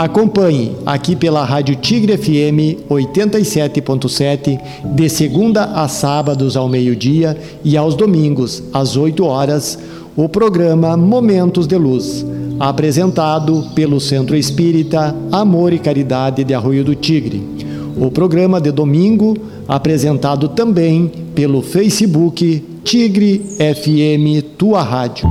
Acompanhe aqui pela Rádio Tigre FM 87.7, de segunda a sábados ao meio-dia e aos domingos às 8 horas, o programa Momentos de Luz, apresentado pelo Centro Espírita Amor e Caridade de Arroio do Tigre. O programa de domingo, apresentado também pelo Facebook Tigre FM Tua Rádio.